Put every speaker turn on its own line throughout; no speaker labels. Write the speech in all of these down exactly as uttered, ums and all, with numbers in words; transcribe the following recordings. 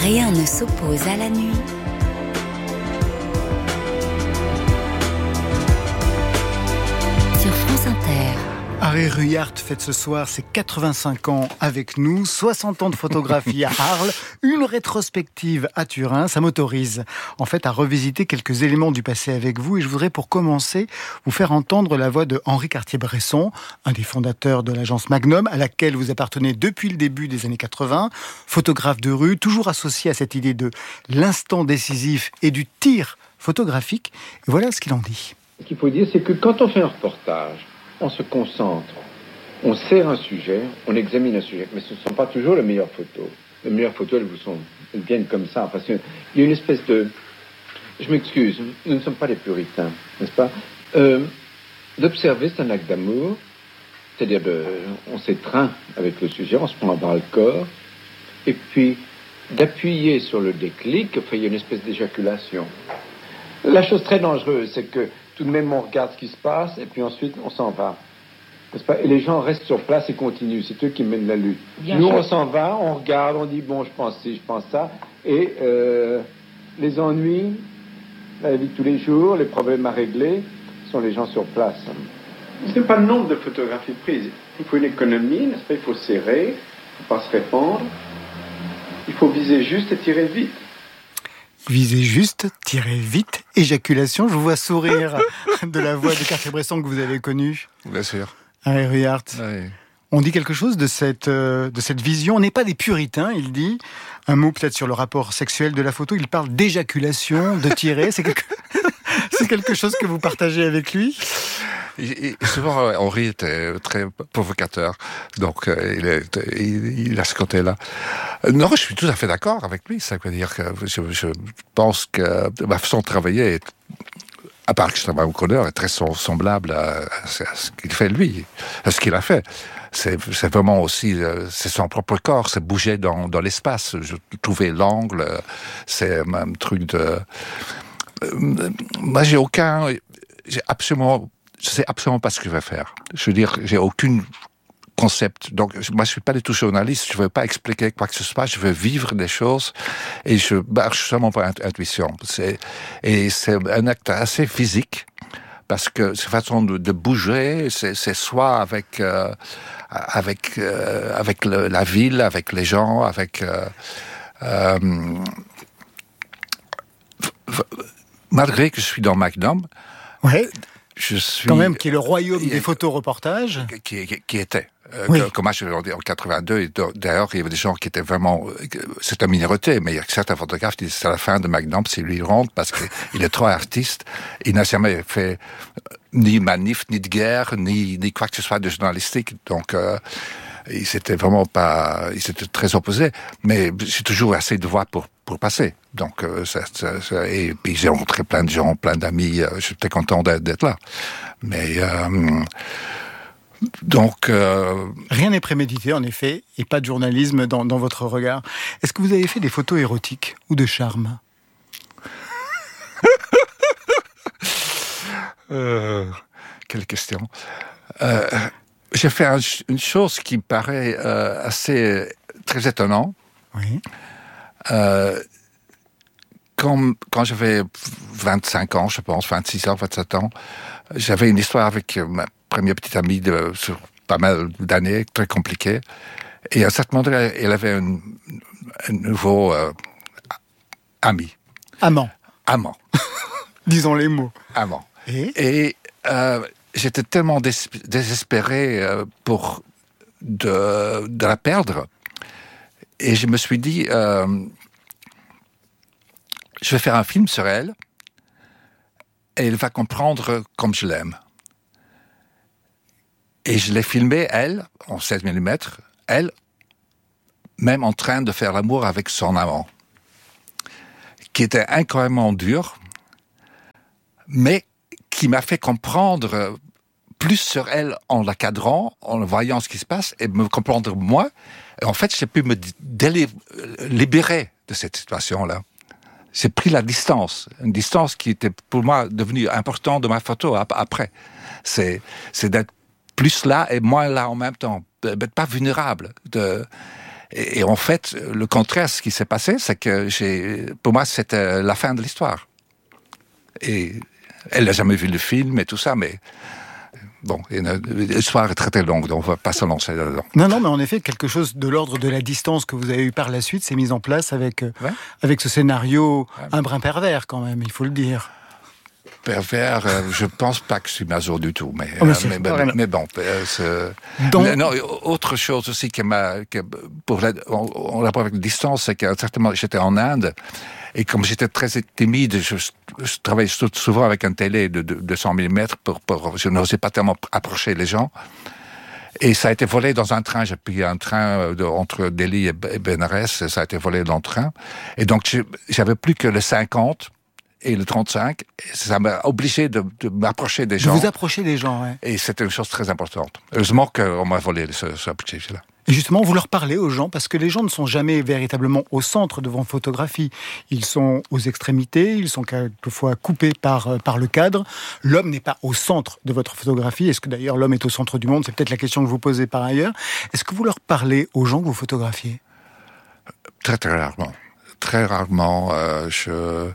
Rien ne s'oppose à la nuit. Sur France Inter.
Harry Ruyaert fête ce soir ses quatre-vingt-cinq ans avec nous, soixante ans de photographie à Arles, une rétrospective à Turin. Ça m'autorise en fait à revisiter quelques éléments du passé avec vous, et je voudrais pour commencer vous faire entendre la voix de Henri Cartier-Bresson, un des fondateurs de l'agence Magnum, à laquelle vous appartenez depuis le début des années quatre-vingts, photographe de rue, toujours associé à cette idée de l'instant décisif et du tir photographique. Et voilà ce qu'il en dit.
Ce qu'il faut dire, c'est que quand on fait un reportage, on se concentre, on sert un sujet, on examine un sujet, mais ce ne sont pas toujours les meilleures photos. Les meilleures photos, elles vous sont, elles viennent comme ça, parce qu'il y a une espèce de... Je m'excuse, nous ne sommes pas des puritains, n'est-ce pas euh, D'observer, c'est un acte d'amour, c'est-à-dire de, on s'étreint avec le sujet, on se prend à bras le corps, et puis d'appuyer sur le déclic, enfin, il y a une espèce d'éjaculation. La chose très dangereuse, c'est que tout de même, on regarde ce qui se passe, et puis ensuite, on s'en va. N'est-ce pas ? Et les gens restent sur place et continuent. C'est eux qui mènent la lutte. Bien Nous, sûr. On s'en va, on regarde, on dit, bon, je pense ci, je pense ça. Et euh, les ennuis, la vie de tous les jours, les problèmes à régler, sont les gens sur place. Ce n'est pas le nombre de photographies prises. Il faut une économie, n'est-ce pas ? Il faut serrer, il ne faut pas se répandre. Il faut viser juste et tirer vite.
Viser juste, tirer vite, éjaculation. Je vous vois sourire de la voix de Cartier-Bresson que vous avez connue.
Bien sûr.
Harry Ruyaert.
Oui.
On dit quelque chose de cette, euh, de cette vision. On n'est pas des puritains, il dit. Un mot peut-être sur le rapport sexuel de la photo. Il parle d'éjaculation, de tirer. C'est quelque... C'est quelque chose que vous partagez avec lui ?
Et, et souvent, Henri était très provocateur, donc euh, il, est, il, il a ce côté-là. Non, je suis tout à fait d'accord avec lui. Ça veut dire que je, je pense que ma façon de travailler est, à part que je travaille au codeur, est très semblable à, à ce qu'il fait lui, à ce qu'il a fait. C'est, c'est vraiment aussi, c'est son propre corps, c'est bouger dans, dans l'espace, je, trouver l'angle, c'est un truc de... Moi, j'ai aucun... J'ai absolument... Je sais absolument pas ce que je vais faire. Je veux dire, j'ai aucun concept. Donc, moi, je suis pas du tout journaliste. Je veux pas expliquer quoi que ce soit. Je veux vivre des choses et je marche seulement par intuition. C'est, et c'est un acte assez physique parce que cette façon de, de bouger, c'est, c'est soit avec euh, avec euh, avec le, la ville, avec les gens, avec euh, euh, malgré que je suis dans Magnum.
Ouais.
Je suis
quand même qui est le royaume des photoreportages,
qui, qui, qui était. Euh,
oui.
Comme moi, je l'ai dit en quatre-vingt-deux, et d'ailleurs, il y avait des gens qui étaient vraiment... C'est une minorité, mais il y a certains photographes qui disent c'est la fin de Magnum, c'est lui rentre, parce qu'il est trop artiste. Il n'a jamais fait ni manif, ni de guerre, ni, ni quoi que ce soit de journalistique. Donc, euh, il s'était vraiment pas... Il s'était très opposé. Mais j'ai toujours assez de voix pour pour passer. Donc, euh, ça, ça, ça, et puis j'ai rencontré plein de gens, plein d'amis. Euh, j'étais content d'être, d'être là. Mais... Euh, Donc, euh...
rien n'est prémédité, en effet, et pas de journalisme dans, dans votre regard. Est-ce que vous avez fait des photos érotiques ou de charme ?
euh, Quelle question. Euh, j'ai fait un, une chose qui me paraît euh, assez très étonnante.
Oui.
Euh, quand, quand j'avais vingt-cinq ans, je pense, vingt-six ans, vingt-sept ans, j'avais une histoire avec ma première petite amie de, sur pas mal d'années, très compliquée. Et à un certain moment, elle avait un, un nouveau euh, ami.
Amant.
Amant.
Disons les mots.
Amant.
Et,
Et euh, j'étais tellement dés- désespéré euh, pour de, de la perdre. Et je me suis dit, euh, je vais faire un film sur elle et elle va comprendre comme je l'aime. Et je l'ai filmée, elle, en sept millimètres, elle, même en train de faire l'amour avec son amant, qui était incroyablement dur, mais qui m'a fait comprendre plus sur elle en la cadrant, en voyant ce qui se passe, et me comprendre moi. Et en fait, j'ai pu me délib- libérer de cette situation-là. J'ai pris la distance, une distance qui était pour moi devenue importante de ma photo après. C'est, c'est d'être plus là et moins là en même temps, d'être pas vulnérable. De... Et, et en fait, le contraire, ce qui s'est passé, c'est que j'ai, pour moi, c'était la fin de l'histoire. Et elle n'a jamais vu le film et tout ça, mais bon, l'histoire est très très longue, donc on ne va pas se lancer là-dedans.
Non, non, mais en effet, quelque chose de l'ordre de la distance que vous avez eu par la suite s'est mis en place avec, ouais. avec ce scénario ouais. un brin pervers quand même, il faut le dire.
Pervers, euh, je pense pas que je suis maso du tout, mais, oh, mais, euh, mais, mais, mais bon. Euh, Donc... mais, non, autre chose aussi qui m'a, que pour la, on, on rapport avec la distance, c'est que certainement j'étais en Inde et comme j'étais très timide, je, je travaillais souvent avec un télé de, de deux cents millimètres pour, pour, je n'osais pas tellement approcher les gens. Et ça a été volé dans un train. J'ai pris un train de, entre Delhi et Benares, ça a été volé dans le train. Et donc j'avais plus que le cinquante. Et le trente-cinq, ça m'a obligé de, de m'approcher des gens.
De vous approcher des gens, ouais.
Et c'était une chose très importante. Heureusement qu'on m'a volé ce, ce objectif-là.
Et justement, vous leur parlez aux gens, parce que les gens ne sont jamais véritablement au centre de vos photographies. Ils sont aux extrémités, ils sont quelquefois coupés par, par le cadre. L'homme n'est pas au centre de votre photographie. Est-ce que d'ailleurs l'homme est au centre du monde ? C'est peut-être la question que vous posez par ailleurs. Est-ce que vous leur parlez aux gens que vous photographiez ?
Très, très rarement. Très rarement. Euh, je...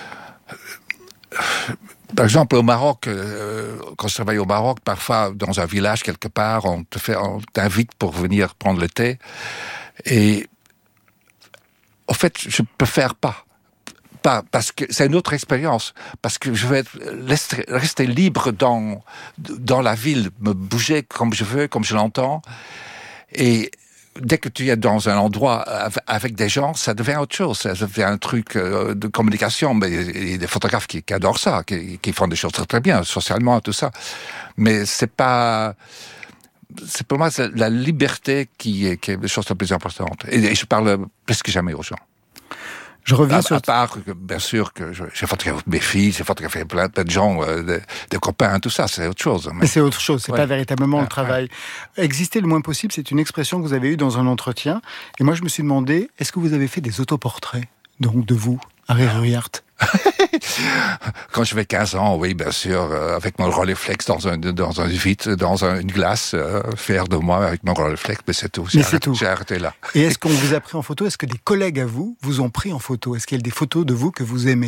Par exemple, au Maroc, euh, quand je travaille au Maroc, parfois dans un village quelque part, on te fait, on t'invite pour venir prendre le thé. Et en fait, je préfère pas, pas parce que c'est une autre expérience, parce que je vais être, rester libre dans dans la ville, me bouger comme je veux, comme je l'entends, et dès que tu es dans un endroit avec des gens, ça devient autre chose. Ça devient un truc de communication. Mais il y a des photographes qui, qui adorent ça, qui, qui font des choses très très bien, socialement, tout ça. Mais c'est pas... C'est pour moi c'est la liberté qui est, qui est la chose la plus importante. Et, et je parle presque jamais aux gens.
Je reviens
à,
sur...
à part, que, bien sûr, que je, j'ai photographié mes filles, j'ai photographié plein, plein de gens, euh, des, des copains, tout ça, c'est autre chose.
Mais, mais c'est autre chose, c'est ouais. pas véritablement
ouais,
le travail.
Ouais.
Exister le moins possible, c'est une expression que vous avez eue dans un entretien. Et moi, je me suis demandé, est-ce que vous avez fait des autoportraits, donc de vous, Harry Ruyaert ?
Quand j'avais quinze ans, oui, bien sûr, euh, avec mon Rolleiflex dans un dans un vitre, dans un, une glace, euh, fier de moi avec mon Rolleiflex, mais c'est tout. J'ai,
mais c'est
arrêté,
tout.
J'ai arrêté là.
Et est-ce qu'on vous a pris en photo ? Est-ce que des collègues à vous vous ont pris en photo ? Est-ce qu'il y a des photos de vous que vous aimez ?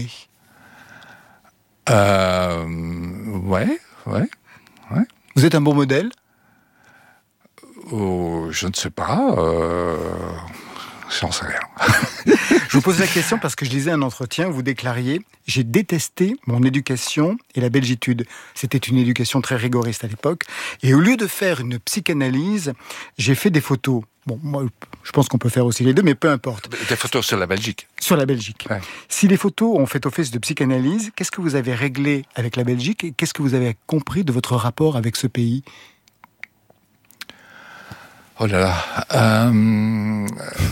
Euh, ouais, ouais, ouais.
Vous êtes un bon modèle ?
Oh, je ne sais pas. Euh... J'en sais rien.
Je vous pose la question parce que je lisais un entretien où vous déclariez « J'ai détesté mon éducation et la belgitude ». C'était une éducation très rigoriste à l'époque. Et au lieu de faire une psychanalyse, j'ai fait des photos. Bon, moi, je pense qu'on peut faire aussi les deux, mais peu importe.
Des photos sur la Belgique.
Sur la Belgique. Ouais. Si les photos ont fait office de psychanalyse, qu'est-ce que vous avez réglé avec la Belgique et qu'est-ce que vous avez compris de votre rapport avec ce pays ?
Oh là là. Euh, euh,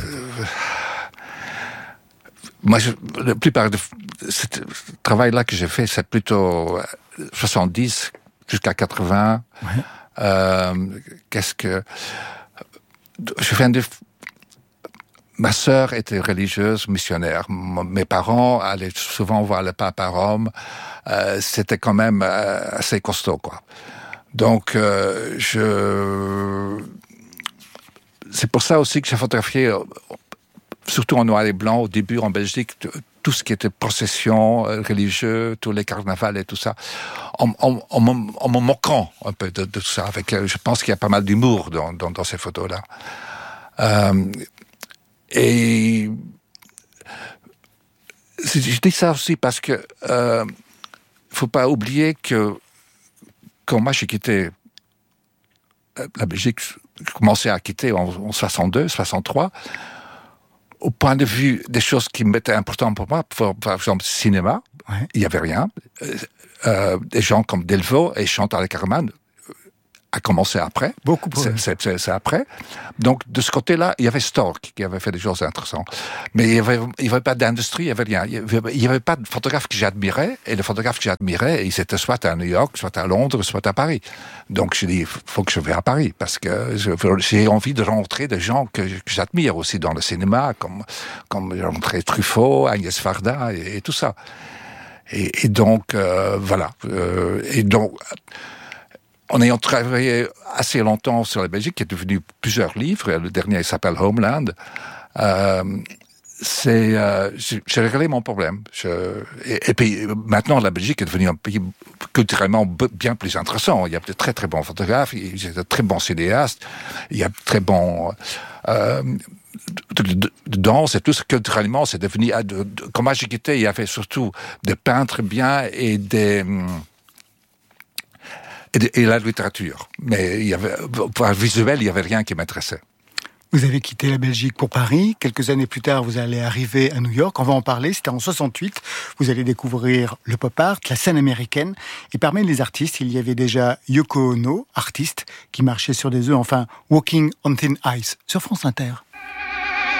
moi, je, la plupart de ce travail-là que j'ai fait, c'est plutôt soixante-dix jusqu'à quatre-vingts. Ouais. Euh, qu'est-ce que je viens de. Ma sœur était religieuse, missionnaire. Mes parents allaient souvent voir le pape à Rome. Euh, c'était quand même euh, assez costaud, quoi. Donc, euh, je. C'est pour ça aussi que j'ai photographié, surtout en noir et blanc, au début en Belgique, tout ce qui était procession religieuse, tous les carnavals et tout ça, en, en, en, en me moquant un peu de, de tout ça. Avec, je pense qu'il y a pas mal d'humour dans, dans, dans ces photos-là. Euh, et je dis ça aussi parce que euh, faut pas oublier que quand moi j'ai quitté la Belgique, je commençais à quitter en, en soixante-deux, soixante-trois. Au point de vue des choses qui m'étaient importantes pour moi, pour, par exemple, cinéma, ouais. Il n'y avait rien. Euh, euh, des gens comme Delvaux et Chantal Akerman a commencé après.
Beaucoup plus.
C'est, c'est, c'est, c'est après. Donc, de ce côté-là, il y avait Stork qui avait fait des choses intéressantes. Mais il n'y avait, il y avait pas d'industrie, il n'y avait rien. Il n'y avait pas de photographe que j'admirais. Et les photographes que j'admirais, ils étaient soit à New York, soit à Londres, soit à Paris. Donc, je dis, il faut que je vienne à Paris. Parce que je, j'ai envie de rencontrer des gens que, que j'admire aussi dans le cinéma, comme, comme j'ai rencontré Truffaut, Agnès Varda et, et tout ça. Et, et donc, euh, voilà. Euh, et donc... en ayant travaillé assez longtemps sur la Belgique, qui est devenu plusieurs livres, le dernier s'appelle Homeland, euh, c'est, euh, j'ai, j'ai réglé mon problème. Je, et, et puis maintenant, la Belgique est devenue un pays culturellement bien plus intéressant. Il y a de très très bons photographes, il y a de très bons cinéastes, il y a de très bons euh, de, de, de danse et tout ça. Culturellement, c'est devenu, de, de, quand moi j'ai quitté, il y avait surtout des peintres bien et des et, de, et la littérature. Mais il y avait, pour le visuel, il y avait rien qui m'intéressait.
Vous avez quitté la Belgique pour Paris. Quelques années plus tard, vous allez arriver à New York. On va en parler. C'était en soixante-huit. Vous allez découvrir le pop art, la scène américaine. Et parmi les artistes, il y avait déjà Yoko Ono, artiste, qui marchait sur des œufs. Enfin, Walking on Thin Ice, sur France Inter.